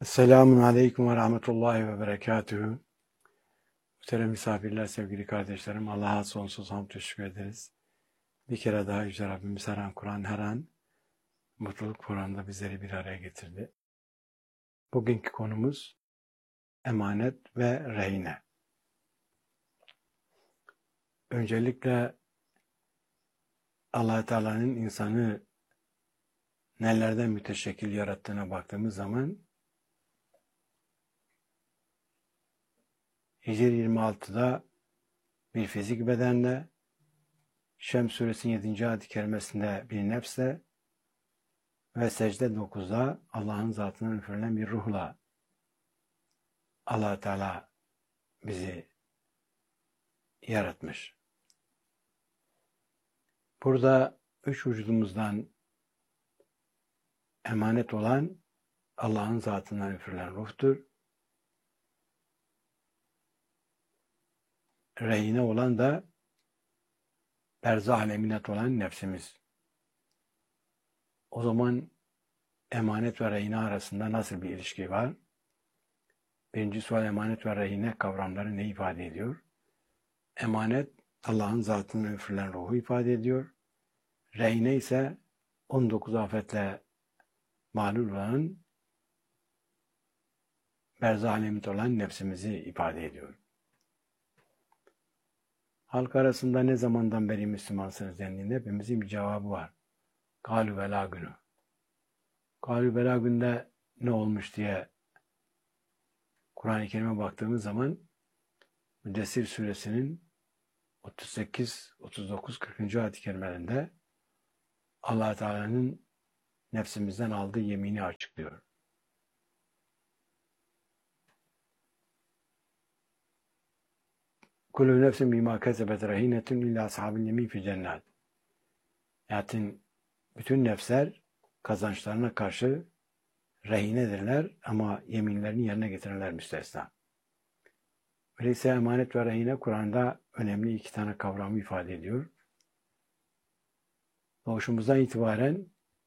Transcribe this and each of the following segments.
Selamun Aleyküm ve Rahmetullahi ve Berekatühü. Muhterem misafirler, sevgili kardeşlerim, Allah'a sonsuz hamd teşekkür ederiz. Bir kere daha Yüce Rabbimiz her an Kur'an, her an mutluluk programında bizleri bir araya getirdi. Bugünkü konumuz emanet ve rehine. Öncelikle Allah Teala'nın insanı nelerden müteşekkil yarattığına baktığımız zaman Hicr 26'da bir fizik bedenle, Şems suresinin 7. ayet-i kerimesinde bir nefsle ve secde 9'da Allah'ın zatından üfürülen bir ruhla Allah Teala bizi yaratmış. Burada üç vücudumuzdan emanet olan Allah'ın zatından üfürülen ruhtur. Rehine olan da berzah aleminet olan nefsimiz. O zaman emanet ve rehine arasında nasıl bir ilişki var? Birinci sual, emanet ve rehine kavramları ne ifade ediyor? Emanet, Allah'ın zatından üfürülen ruhu ifade ediyor. Rehine ise 19 afetle malul olan, berzah aleminet olan nefsimizi ifade ediyor. Halk arasında ne zamandan beri Müslümansınız dendiğinde hepimizin bir cevabı var. Galü bela günü. Galü bela günde ne olmuş diye Kur'an-ı Kerim'e baktığımız zaman Müddessir suresinin 38, 39, 40. ayet-i kerimelerinde Allah Teala'nın nefsimizden aldığı yemini açıklıyor. Kullu nefsin bima kesebet rehinetun illa ashabil yemin fi cennet. Yani bütün nefsler kazançlarına karşı rehinedirler ama yeminlerini yerine getirenler müstesna. Öyleyse emanet ve rehine Kur'an'da önemli iki tane kavramı ifade ediyor. Doğuşumuzdan itibaren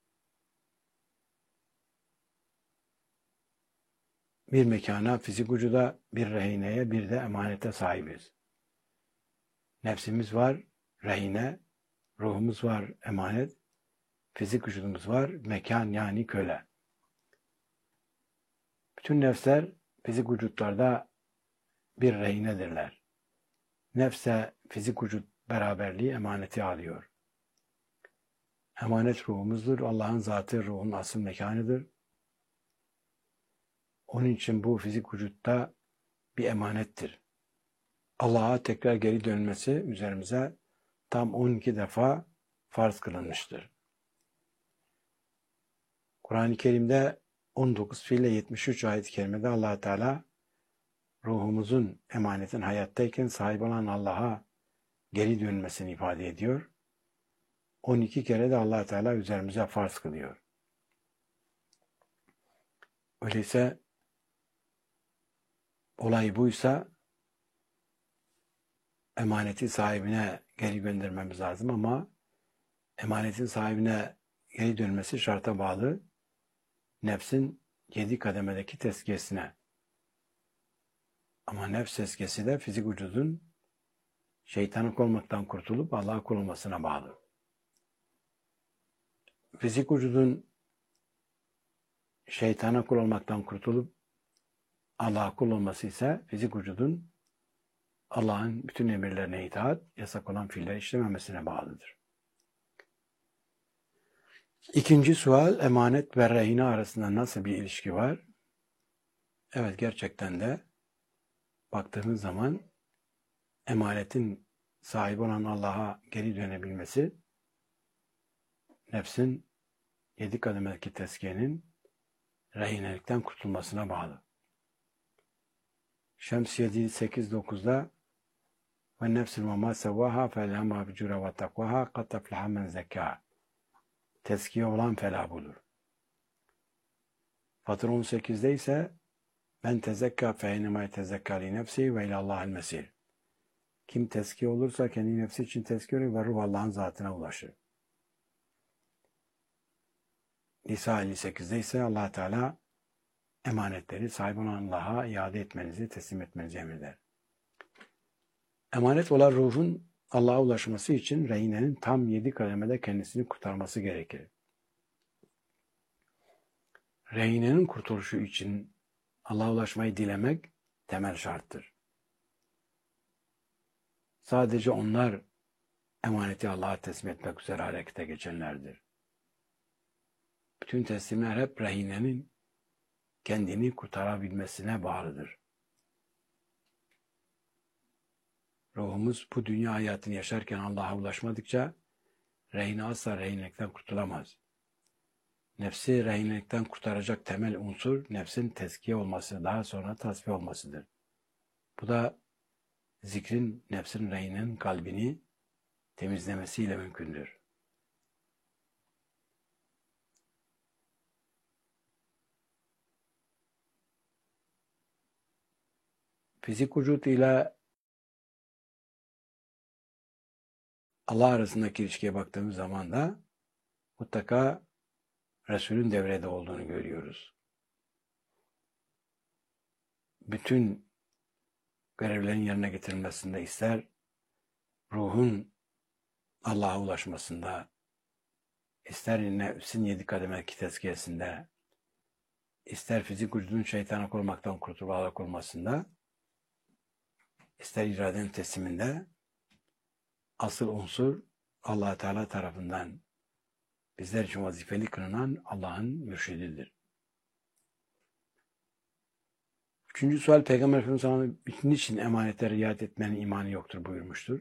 bir mekana, fizik vücuda, bir rehineye, bir de emanete sahibiz. Nefsimiz var, rehine, ruhumuz var, emanet, fizik vücudumuz var, mekan yani köle. Bütün nefsler fizik vücutlarda bir rehinedirler. Nefse fizik vücut beraberliği emaneti alıyor. Emanet ruhumuzdur. Allah'ın zatı ruhun asıl mekanıdır. Onun için bu fizik vücutta bir emanettir. Allah'a tekrar geri dönmesi üzerimize tam 12 defa farz kılınmıştır. Kur'an-ı Kerim'de 19 fiille 73 ayet-i kerimede Allah Teala ruhumuzun emanetin hayattayken sahip olan Allah'a geri dönmesini ifade ediyor. 12 kere de Allah Teala üzerimize farz kılıyor. Öyleyse olay buysa emaneti sahibine geri göndermemiz lazım ama emanetin sahibine geri dönmesi şarta bağlı. Nefsin 7 kademedeki tezkiyesine. Ama nefs tezkiyesi de fizik vücudun şeytanlık olmaktan kurtulup Allah'a kul olmasına bağlı. Fizik vücudun şeytana kul olmaktan kurtulup Allah'a kul olması ise fizik vücudun Allah'ın bütün emirlerine itaat, yasak olan fiiller işlememesine bağlıdır. İkinci sual, emanet ve rehine arasında nasıl bir ilişki var? Evet, gerçekten de baktığımız zaman emanetin sahibi olan Allah'a geri dönebilmesi nefsin 7 kademedeki tezkiyenin rehinelikten kurtulmasına bağlı. Şems 7-8-9'da ve nefsin ve ma sevvaha felhemha bicura ve takvaha kad tefleha men zekâ. Tezkiye olan felah bulur. Fatır 18'de ise ben tezekka fe innemâ tezekka li nefsi ve ilallâhil mesir. Kim tezkiye olursa kendi nefsi için tezkiye olur ve ruh Allah'ın zatına ulaşır. Nisa 58'de ise Allah Teala emanetleri sahip olan Allah'a iade etmenizi, teslim etmenizi emreder. Emanet olan ruhun Allah'a ulaşması için rehinenin tam 7 kademede kendisini kurtarması gerekir. Rehinenin kurtuluşu için Allah'a ulaşmayı dilemek temel şarttır. Sadece onlar emaneti Allah'a teslim etmek üzere harekete geçenlerdir. Bütün teslimler hep rehinenin kendini kurtarabilmesine bağlıdır. Ruhumuz bu dünya hayatını yaşarken Allah'a ulaşmadıkça rehine asla rehinelikten kurtulamaz. Nefsi rehinelikten kurtaracak temel unsur nefsin tezkiye olması, daha sonra tasfiye olmasıdır. Bu da zikrin nefsin rehinenin kalbini temizlemesiyle mümkündür. Fizik vücut ile Allah arasındaki ilişkiye baktığımız zaman da mutlaka Resul'ün devrede olduğunu görüyoruz. Bütün görevlerin yerine getirilmesinde ister ruhun Allah'a ulaşmasında, ister nefsin 7 kademeki tezkiyesinde, ister fizik vücudun şeytana korumaktan kurtulup Allah'a korumasında, ister iradenin tesliminde, asıl unsur Allah Teala tarafından bizler için vazifeli kılınan Allah'ın mürşididir. Üçüncü sual, Peygamber Efendimiz niçin emanete riayet etmenin imanı yoktur buyurmuştur.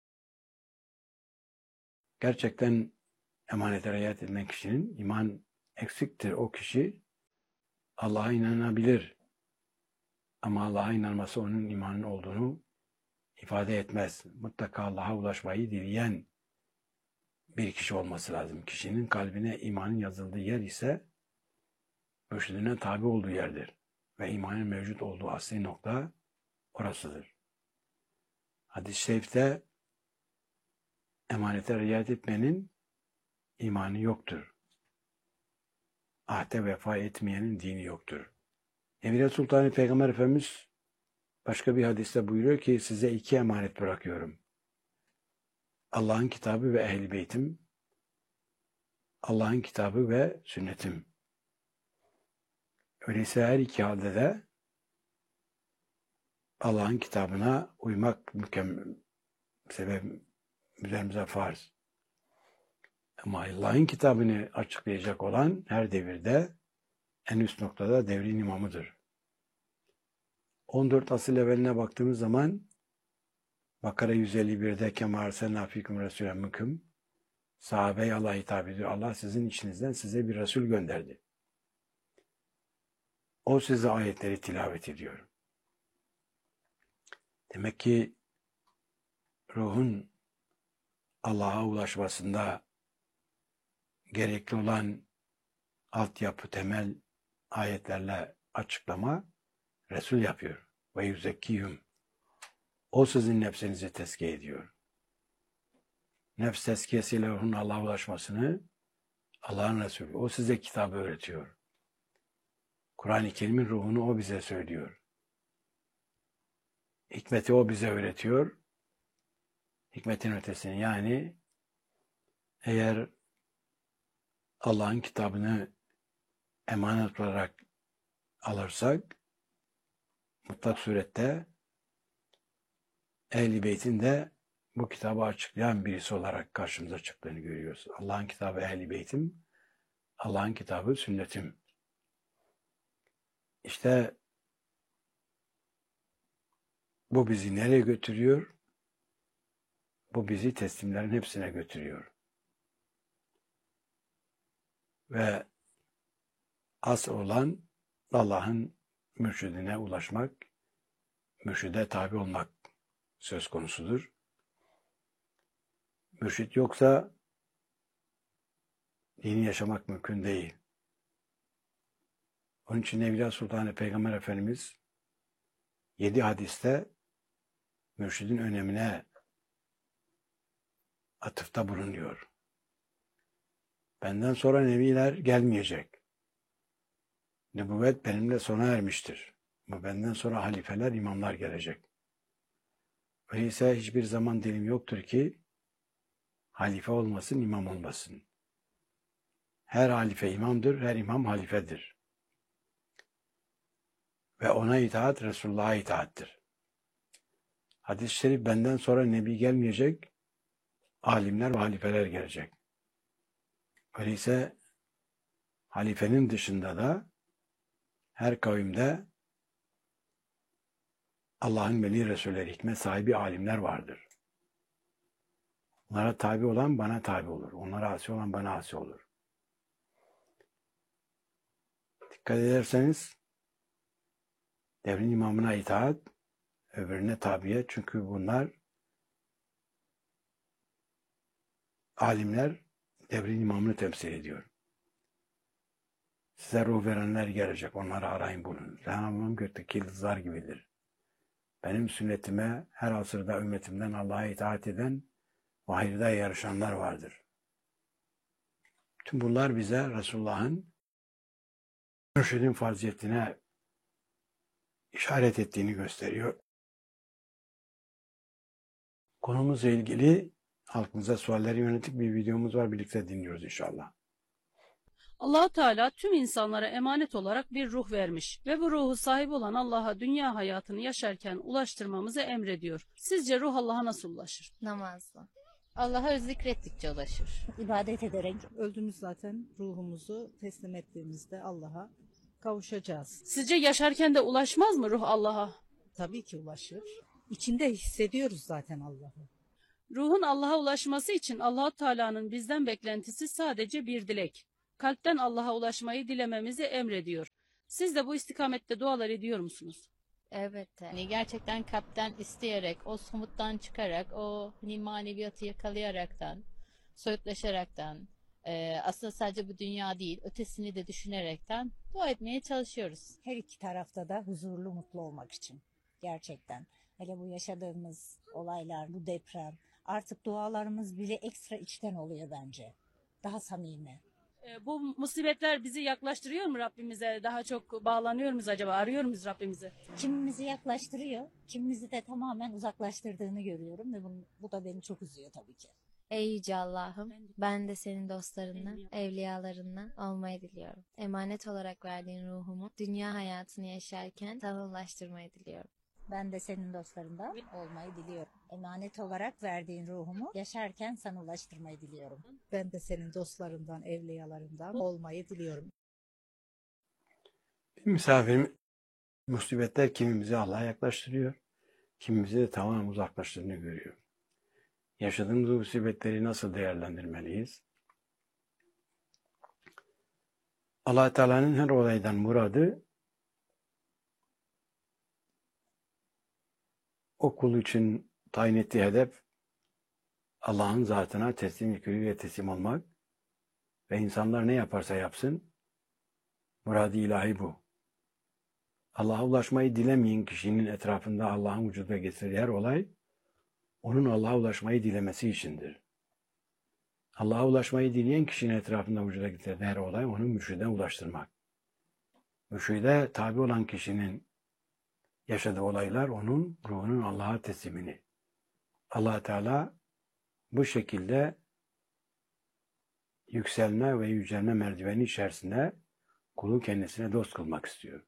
Gerçekten emanete riayet etmeyen kişinin iman eksiktir. O kişi Allah'a inanabilir. Ama Allah'a inanması onun imanın olduğunu ifade etmez. Mutlaka Allah'a ulaşmayı dileyen bir kişi olması lazım. Kişinin kalbine imanın yazıldığı yer ise mürşidine tabi olduğu yerdir. Ve imanın mevcut olduğu asli nokta orasıdır. Hadis-i şerifte emanete riayet etmenin imanı yoktur. Ahde vefa etmeyenin dini yoktur. Emir Sultanı Peygamber Efendimiz başka bir hadiste buyuruyor ki size 2 emanet bırakıyorum. Allah'ın kitabı ve ehl-i beytim, Allah'ın kitabı ve sünnetim. Öyleyse her 2 halde de Allah'ın kitabına uymak üzerimize farz. Ama Allah'ın kitabını açıklayacak olan her devirde en üst noktada devrin imamıdır. 14 asıl evveline baktığımız zaman Bakara 151'de Kema arsalnâ fîküm resûlen minkum, sahabe-i Allah'a hitap ediyor. Allah sizin içinizden size bir Resul gönderdi. O size ayetleri tilavet ediyor. Demek ki ruhun Allah'a ulaşmasında gerekli olan altyapı, temel ayetlerle açıklama Resul yapıyor. Ve yüzekkiyhum. O sizin nefsinizi tezkiye ediyor. Nefs tezkiyesiyle ruhun Allah'a ulaşmasını Allah'ın Resulü. O size kitabı öğretiyor. Kur'an-ı Kerim'in ruhunu o bize söylüyor. Hikmeti o bize öğretiyor. Hikmetin ötesini, yani eğer Allah'ın kitabını emanet olarak alırsak mutlak surette Ehl-i Beyt'in de bu kitabı açıklayan birisi olarak karşımıza çıktığını görüyoruz. Allah'ın kitabı Ehl-i Beyt'im, Allah'ın kitabı sünnetim. İşte bu bizi nereye götürüyor? Bu bizi teslimlerin hepsine götürüyor. Ve asıl olan Allah'ın mürşidine ulaşmak, mürşide tabi olmak söz konusudur. Mürşid yoksa dini yaşamak mümkün değil. Onun için Evliya Sultanı Peygamber Efendimiz 7 hadiste mürşidin önemine atıfta bulunuyor. Benden sonra neviler gelmeyecek. Nübüvvet benimle sona ermiştir. Ama benden sonra halifeler, imamlar gelecek. Öyleyse hiçbir zaman dilim yoktur ki halife olmasın, imam olmasın. Her halife imamdır, her imam halifedir. Ve ona itaat, Resulullah'a itaattir. Hadis-i şerif benden sonra nebi gelmeyecek, alimler ve halifeler gelecek. Öyleyse halifenin dışında da her kavimde Allah'ın veli Resulleri, hikmet sahibi alimler vardır. Onlara tabi olan bana tabi olur. Onlara asi olan bana asi olur. Dikkat ederseniz devrin imamına itaat, öbürüne tabiyet. Çünkü bunlar alimler devrin imamını temsil ediyor. Size ruh verenler gelecek. Onları arayın bulun. Cenab-ı gökteki yıldızlar gibidir. Benim sünnetime her asırda ümmetimden Allah'a itaat eden ve hayırda yarışanlar vardır. Tüm bunlar bize Resulullah'ın mürşidin faziletine işaret ettiğini gösteriyor. Konumuzla ilgili halkımıza sualleri yönelik bir videomuz var. Birlikte dinliyoruz inşallah. Allah Teala tüm insanlara emanet olarak bir ruh vermiş ve bu ruhu sahip olan Allah'a dünya hayatını yaşarken ulaştırmamızı emrediyor. Sizce ruh Allah'a nasıl ulaşır? Namazla. Allah'a zikrettikçe ulaşır. İbadet ederek. Öldüğümüz zaten ruhumuzu teslim ettiğimizde Allah'a kavuşacağız. Sizce yaşarken de ulaşmaz mı ruh Allah'a? Tabii ki ulaşır. İçinde hissediyoruz zaten Allah'ı. Ruhun Allah'a ulaşması için Allah Teala'nın bizden beklentisi sadece bir dilek. Kalpten Allah'a ulaşmayı dilememizi emrediyor. Siz de bu istikamette dualar ediyor musunuz? Evet. Yani gerçekten kalpten isteyerek, o somuttan çıkarak, o maneviyatı yakalayaraktan, soyutlaşaraktan, aslında sadece bu dünya değil, ötesini de düşünerekten dua etmeye çalışıyoruz. Her iki tarafta da huzurlu, mutlu olmak için. Gerçekten. Hele bu yaşadığımız olaylar, bu deprem, artık dualarımız bile ekstra içten oluyor bence. Daha samimi. Bu musibetler bizi yaklaştırıyor mu Rabbimize? Daha çok bağlanıyor muyuz acaba? Arıyor muyuz Rabbimizi? Kimimizi yaklaştırıyor, kimimizi de tamamen uzaklaştırdığını görüyorum ve bu da beni çok üzüyor tabii ki. Ey Yüce Allah'ım, ben de senin dostlarından, evliyalarından olmayı diliyorum. Emanet olarak verdiğin ruhumu dünya hayatını yaşarken sana ulaştırmayı diliyorum. Ben de senin dostlarından olmayı diliyorum. Emanet olarak verdiğin ruhumu yaşarken sana ulaştırmayı diliyorum. Ben de senin dostlarından, evliyalarından olmayı diliyorum. Bir misafirim, musibetler kimimizi Allah'a yaklaştırıyor, kimimizi de tamamen uzaklaştırdığını görüyor. Yaşadığımız bu musibetleri nasıl değerlendirmeliyiz? Allah Teala'nın her olaydan muradı o kul için tayin ettiği hedef Allah'ın zatına teslim ve teslim olmak ve insanlar ne yaparsa yapsın murad-ı ilahi bu. Allah'a ulaşmayı dilemeyen kişinin etrafında Allah'ın vücuda getirdiği her olay onun Allah'a ulaşmayı dilemesi içindir. Allah'a ulaşmayı dileyen kişinin etrafında vücuda getirdiği her olay onu mürşide ulaştırmak. Mürşide tabi olan kişinin yaşadığı olaylar onun ruhunun Allah'a teslimini. Allah Teala bu şekilde yükselme ve yücelme merdiveni içerisinde kulu kendisine dost kılmak istiyor.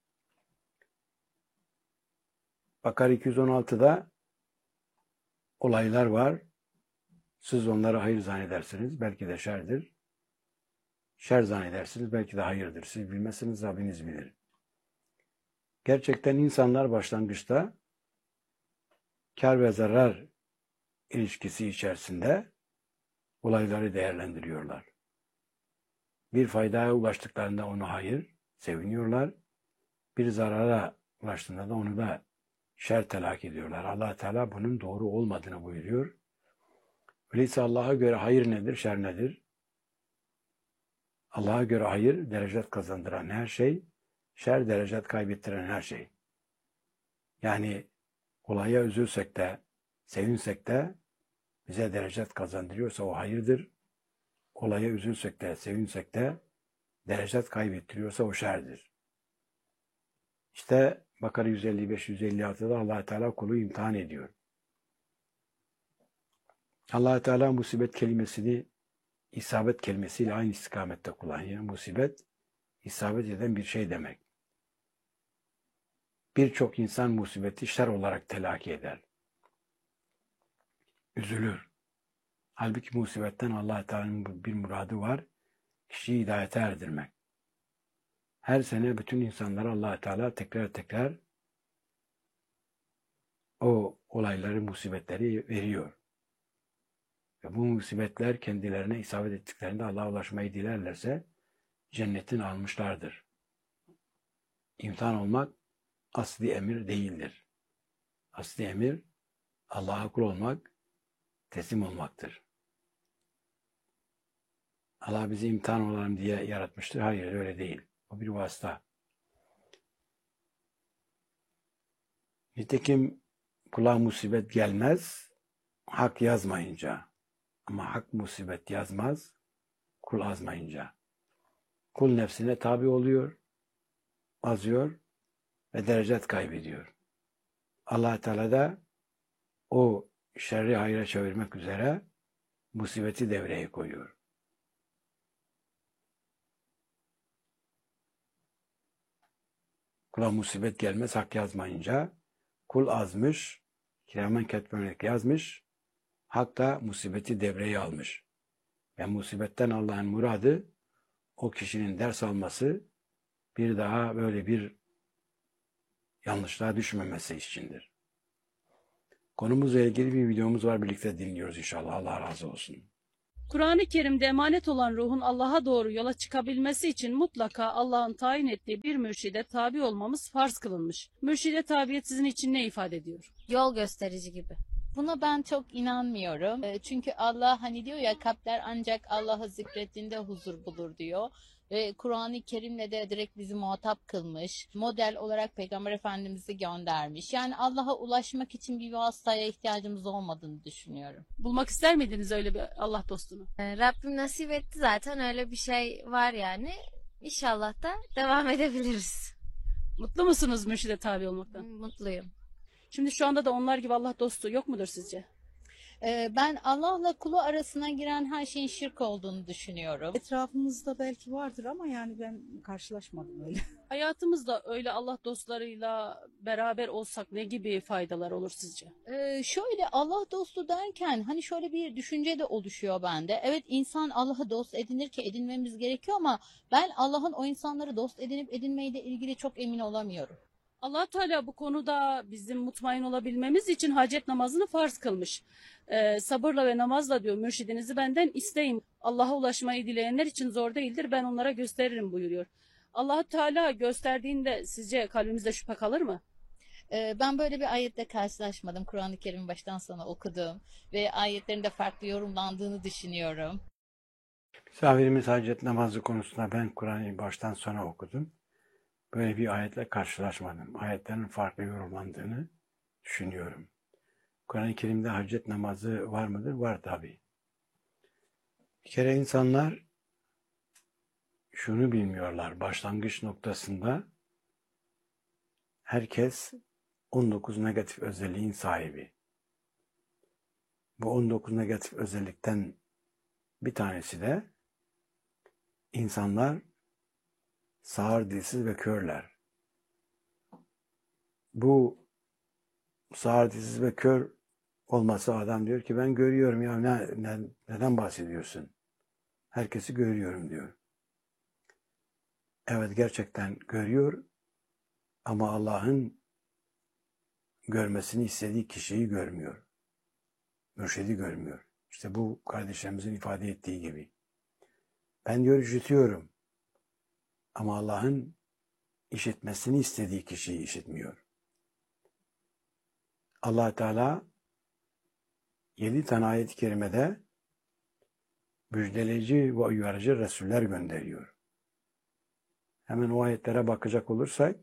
Bakara 216'da olaylar var. Siz onları hayır zannedersiniz. Belki de şerdir. Şer zannedersiniz. Belki de hayırdır. Siz bilmezsiniz. Rabbiniz bilir. Gerçekten insanlar başlangıçta kar ve zarar ilişkisi içerisinde olayları değerlendiriyorlar. Bir faydaya ulaştıklarında onu hayır, seviniyorlar. Bir zarara ulaştığında da onu da şer telakki ediyorlar. Allah Teala bunun doğru olmadığını buyuruyor. Öyleyse Allah'a göre hayır nedir, şer nedir? Allah'a göre hayır, derecet kazandıran her şey, şer derecet kaybettiren her şey. Yani olaya üzülsek de, sevinsek de bize derecet kazandırıyorsa o hayırdır. Olaya üzülsek de, sevinsek de derecet kaybettiriyorsa o şerdir. İşte Bakara 155-156'da Allah Teala kulu imtihan ediyor. Allah Teala musibet kelimesini isabet kelimesiyle aynı istikamette kullanıyor. Musibet, isabet eden bir şey demek. Birçok insan musibeti şer olarak telakki eder. Üzülür. Halbuki musibetten Allah Teala'nın bir muradı var. Kişiyi hidayete erdirmek. Her sene bütün insanlara Allah Teala tekrar tekrar o olayları, musibetleri veriyor. Ve bu musibetler kendilerine isabet ettiklerinde Allah'a ulaşmayı dilerlerse cennetin almışlardır. İmtihan olmak asli emir değildir. Asli emir Allah'a kul olmak, teslim olmaktır. Allah bizi imtihan olalım diye yaratmıştır. Hayır, öyle değil. O bir vasıta. Nitekim kula musibet gelmez, hak yazmayınca. Ama hak musibet yazmaz, kul azmayınca. Kul nefsine tabi oluyor, azıyor ve derecet kaybediyor. Allah Teala da o şerri hayra çevirmek üzere musibeti devreye koyuyor. Kula musibet gelmez hak yazmayınca kul azmış, kiramen ketbemek yazmış, hak da musibeti devreye almış. Ve musibetten Allah'ın muradı o kişinin ders alması, bir daha böyle bir yanlışlığa düşmemesi içindir. Konumuzla ilgili bir videomuz var, birlikte dinliyoruz inşallah. Allah razı olsun. Kur'an-ı Kerim'de emanet olan ruhun Allah'a doğru yola çıkabilmesi için mutlaka Allah'ın tayin ettiği bir mürşide tabi olmamız farz kılınmış. Mürşide tabiyet sizin için ne ifade ediyor? Yol gösterici gibi. Buna ben çok inanmıyorum. Çünkü Allah hani diyor ya, kalpler ancak Allah'ı zikrettiğinde huzur bulur diyor. Ve Kur'an-ı Kerim'le de direkt bizi muhatap kılmış. Model olarak Peygamber Efendimiz'i göndermiş. Yani Allah'a ulaşmak için bir vasıtaya ihtiyacımız olmadığını düşünüyorum. Bulmak ister miydiniz öyle bir Allah dostunu? Rabbim nasip etti, zaten öyle bir şey var yani. İnşallah da devam edebiliriz. Mutlu musunuz mürşide tabi olmaktan? Mutluyum. Şimdi şu anda da onlar gibi Allah dostu yok mudur sizce? Ben Allah'la kulu arasına giren her şeyin şirk olduğunu düşünüyorum. Etrafımızda belki vardır ama yani ben karşılaşmadım öyle. Hayatımızda öyle Allah dostlarıyla beraber olsak ne gibi faydalar olur sizce? Şöyle Allah dostu derken hani şöyle bir düşünce de oluşuyor bende. Evet, insan Allah'ı dost edinir ki edinmemiz gerekiyor ama ben Allah'ın o insanları dost edinip edinmeyle ilgili çok emin olamıyorum. Allah Teala bu konuda bizim mutmain olabilmemiz için hacet namazını farz kılmış. Sabırla ve namazla diyor, mürşidinizi benden isteyin. Allah'a ulaşmayı dileyenler için zor değildir, ben onlara gösteririm buyuruyor. Allah Teala gösterdiğinde sizce kalbimizde şüphe kalır mı? Ben böyle bir ayetle karşılaşmadım. Kur'an-ı Kerim'i baştan sona okudum ve ayetlerin de farklı yorumlandığını düşünüyorum. Misafirimiz hacet namazı konusunda ben Kur'an'ı baştan sona okudum. Böyle bir ayetle karşılaşmadım. Ayetlerin farklı yorumlandığını düşünüyorum. Kur'an-ı Kerim'de hacet namazı var mıdır? Var tabii. Bir kere insanlar şunu bilmiyorlar. Başlangıç noktasında herkes 19 negatif özelliğin sahibi. Bu 19 negatif özellikten bir tanesi de insanlar sağır, dilsiz ve körler. Bu sağır, dilsiz ve kör olması, adam diyor ki ben görüyorum ya, neden bahsediyorsun? Herkesi görüyorum diyor. Evet, gerçekten görüyor ama Allah'ın görmesini istediği kişiyi görmüyor. Mürşidi görmüyor. İşte bu kardeşlerimizin ifade ettiği gibi. Ben diyor işitiyorum ama Allah'ın işitmesini istediği kişiyi işitmiyor. Allah Teala 7 tane ayet-i kerimede müjdeleyici ve uyarıcı Resuller gönderiyor. Hemen o ayetlere bakacak olursak,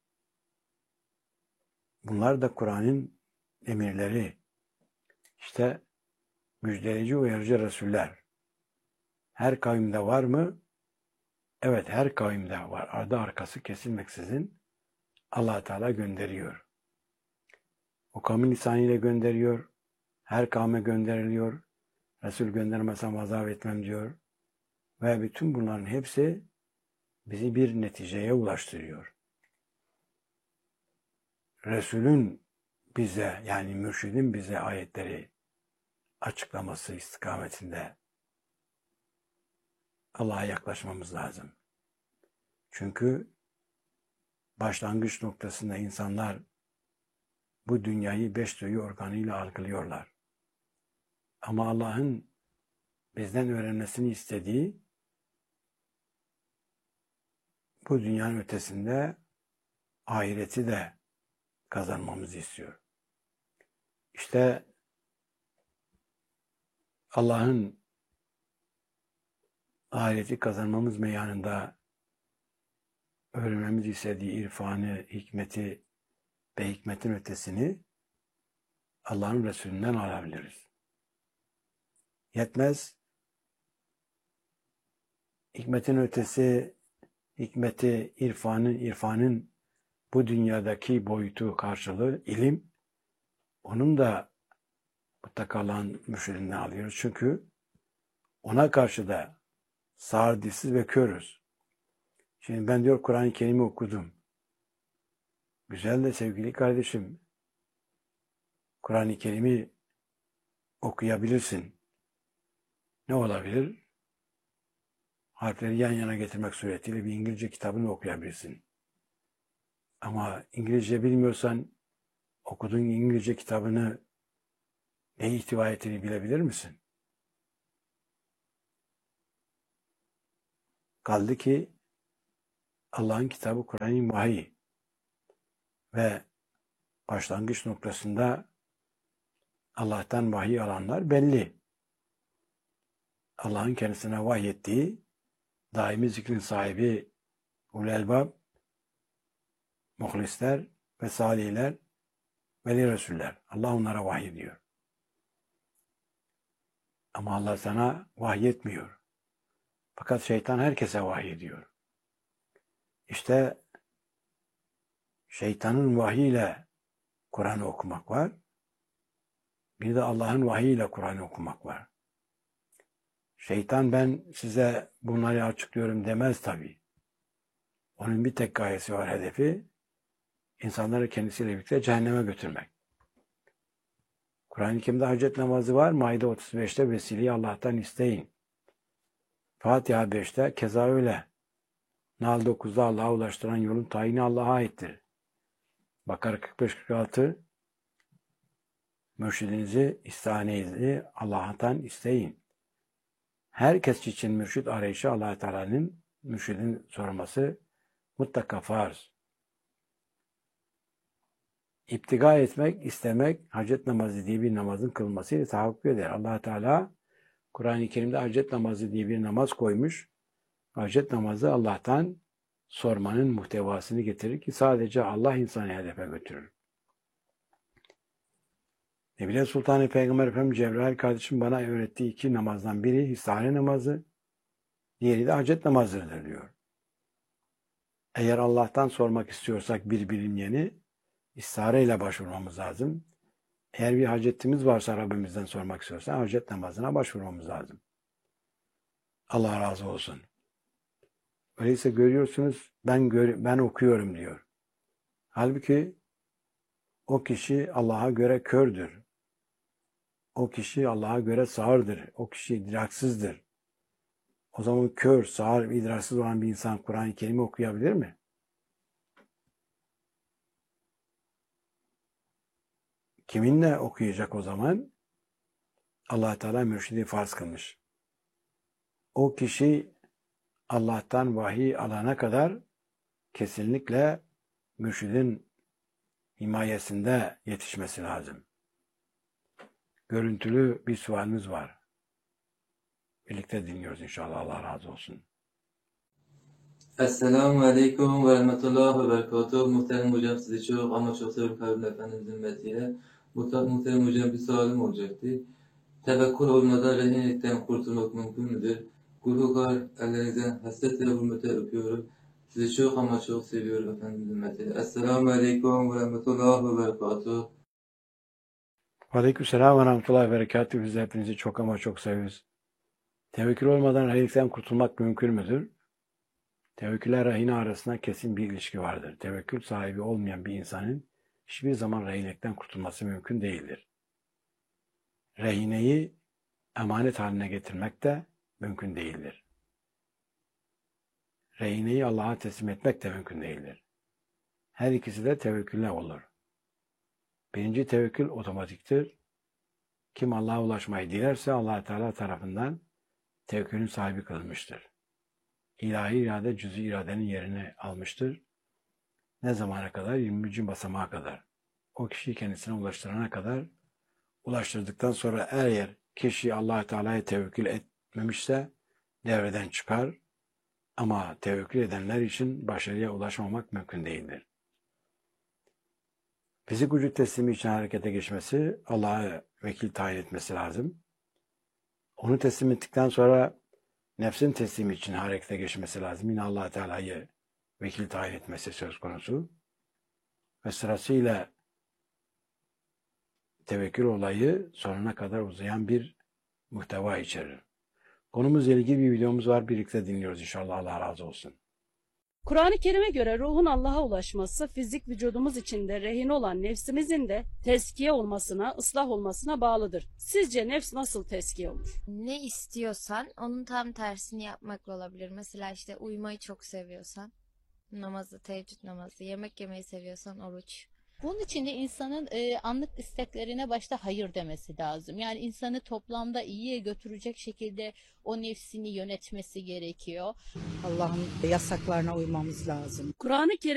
bunlar da Kur'an'ın emirleri. İşte müjdeleyici, uyarıcı Resuller. Her kavimde var mı? Evet, her kavimde var. Ardı arkası kesilmeksizin Allah Teala gönderiyor. O kavmin lisanıyla gönderiyor. Her kavme gönderiliyor. Resul göndermesem azap etmem diyor. Ve bütün bunların hepsi bizi bir neticeye ulaştırıyor. Resulün bize, yani mürşidin bize ayetleri açıklaması istikametinde Allah'a yaklaşmamız lazım. Çünkü başlangıç noktasında insanlar bu dünyayı 5 duyu organıyla algılıyorlar. Ama Allah'ın bizden öğrenmesini istediği bu dünyanın ötesinde ahireti de kazanmamızı istiyor. İşte Allah'ın ahireti kazanmamız meyanında öğrenmemiz istediği irfanı, hikmeti ve hikmetin ötesini Allah'ın Resulünden alabiliriz. Yetmez. Hikmetin ötesi, hikmeti, irfanın bu dünyadaki boyutu karşılığı ilim, onun da mutlaka Allah'ın mürşidinden alıyoruz. Çünkü ona karşı da sağır, dilsiz ve körüz. Şimdi ben diyor Kur'an-ı Kerim'i okudum. Güzel de sevgili kardeşim, Kur'an-ı Kerim'i okuyabilirsin. Ne olabilir? Harfleri yan yana getirmek suretiyle bir İngilizce kitabını okuyabilirsin. Ama İngilizce bilmiyorsan okuduğun İngilizce kitabını ne ihtiva ettiğini bilebilir misin? Kaldı ki Allah'ın kitabı Kur'an-ı vahiy ve başlangıç noktasında Allah'tan vahiy alanlar belli. Allah'ın kendisine vahyettiği daimi zikrin sahibi ulul elbab, muhlisler ve salihler, veli resuller. Allah onlara vahyediyor. Ama Allah sana vahyetmiyor. Fakat şeytan herkese vahyediyor. İşte şeytanın vahiyle Kur'an'ı okumak var. Bir de Allah'ın vahiyle Kur'an'ı okumak var. Şeytan ben size bunları açıklıyorum demez tabii. Onun bir tek gayesi var, hedefi. İnsanları kendisiyle birlikte cehenneme götürmek. Kur'an-ı Kerim'de hacet namazı var. Maide 35'te vesileyi Allah'tan isteyin. Fatiha 5'te keza öyle. Nahl 9'da Allah'a ulaştıran yolun tayini Allah'a aittir. Bakara 45-46 mürşidinizi, istihanenizi Allah'tan isteyin. Herkes için mürşid arayışı Allah Teala'nın mürşidin sorması mutlaka farz. İptiga etmek, istemek, hacet namazı diye bir namazın kılmasıyla tahakkuk eder. Allah Teala Kur'an-ı Kerim'de hacet namazı diye bir namaz koymuş. Hacet namazı Allah'tan sormanın muhtevasını getirir ki sadece Allah insanı hedefe götürür. Nebile Sultan-ı Peygamber Efendimiz Cebrail kardeşim bana öğrettiği 2 namazdan biri istihare namazı, diğeri de hacet namazıdır diyor. Eğer Allah'tan sormak istiyorsak bir bilinmeyeni istihare ile başvurmamız lazım. Eğer bir hacetimiz varsa Rabbimizden sormak istiyorsan hacet namazına başvurmamız lazım. Allah razı olsun. Öyleyse görüyorsunuz ben okuyorum diyor. Halbuki o kişi Allah'a göre kördür. O kişi Allah'a göre sağırdır. O kişi idraksızdır. O zaman kör, sağır, idraksız olan bir insan Kur'an-ı Kerim'i okuyabilir mi? Kiminle okuyacak o zaman? Allah Teala mürşidi farz kılmış. O kişi Allah'tan vahiy alana kadar kesinlikle mürşidin himayesinde yetişmesi lazım. Görüntülü bir sualimiz var. Birlikte dinliyoruz inşallah. Allah razı olsun. Esselamu Aleyküm ve Rahmetullah ve Berekatuhu. Muhterem hocam sizi çok ama çok seviyorum Kabul Efendimizin hürmetiyle. Muhterem hocam bir sorum olacaktı. Tevekkül olmadan rehinlikten kurtulmak mümkün müdür? Gulukar ellerinizden hasretle hürmete öpüyorum. Sizi çok ama çok seviyorum Efendimizin hürmetiyle. Esselamu Aleyküm ve Rahmetullah ve Berekatuhu. Aleykümselam ve rahmetullahi ve berekatuhu. Biz de hepinizi çok ama çok seviyoruz. Tevekkül olmadan rehinelikten kurtulmak mümkün müdür? Tevekkülle rehine arasında kesin bir ilişki vardır. Tevekkül sahibi olmayan bir insanın hiçbir zaman rehinelikten kurtulması mümkün değildir. Rehineyi emanet haline getirmek de mümkün değildir. Rehineyi Allah'a teslim etmek de mümkün değildir. Her ikisi de tevekkülle olur. Birinci tevekkül otomatiktir. Kim Allah'a ulaşmayı dilerse Allah Teala tarafından tevekkülün sahibi kılınmıştır. İlahi irade cüz-i iradenin yerini almıştır. Ne zamana kadar? 20. basamağa kadar. O kişiyi kendisine ulaştırana kadar, ulaştırdıktan sonra eğer kişi Allah Teala'ya tevekkül etmemişse devreden çıkar. Ama tevekkül edenler için başarıya ulaşmamak mümkün değildir. Fizik vücut teslimi için harekete geçmesi, Allah'a vekil tayin etmesi lazım. Onu teslim ettikten sonra nefsin teslimi için harekete geçmesi lazım. Yine Allah Teala'yı vekil tayin etmesi söz konusu. Ve sırasıyla tevekkül olayı sonuna kadar uzayan bir muhteva içerir. Konumuzla ilgili bir videomuz var. Birlikte dinliyoruz inşallah. Allah razı olsun. Kur'an-ı Kerim'e göre ruhun Allah'a ulaşması, fizik vücudumuz içinde rehin olan nefsimizin de tezkiye olmasına, ıslah olmasına bağlıdır. Sizce nefs nasıl tezkiye olur? Ne istiyorsan onun tam tersini yapmakla olabilir. Mesela işte uyumayı çok seviyorsan namazı, teheccüd namazı, yemek yemeyi seviyorsan oruç. Bunun için de insanın anlık isteklerine başta hayır demesi lazım. Yani insanı toplamda iyiye götürecek şekilde o nefsini yönetmesi gerekiyor. Allah'ın yasaklarına uymamız lazım. Kur'an-ı Kerim